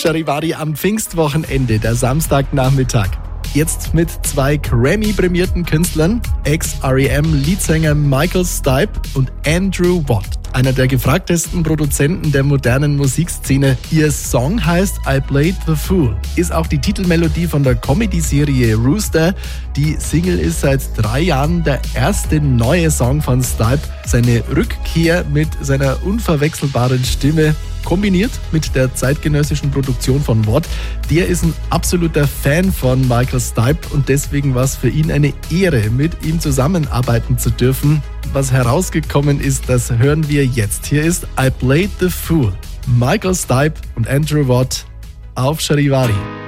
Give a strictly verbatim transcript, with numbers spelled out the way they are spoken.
Charivari am Pfingstwochenende, der Samstagnachmittag. Jetzt mit zwei Grammy-prämierten Künstlern, Ex-R E M-Leadsänger Michael Stipe und Andrew Watt, einer der gefragtesten Produzenten der modernen Musikszene. Ihr Song heißt I Played the Fool, ist auch die Titelmelodie von der Comedy-Serie Rooster. Die Single ist seit drei Jahren der erste neue Song von Stipe. Seine Rückkehr mit seiner unverwechselbaren Stimme kombiniert mit der zeitgenössischen Produktion von Watt. Der ist ein absoluter Fan von Michael Stipe und deswegen war es für ihn eine Ehre, mit ihm zusammenarbeiten zu dürfen. Was herausgekommen ist, das hören wir jetzt. Hier ist I Played the Fool. Michael Stipe und Andrew Watt auf Charivari.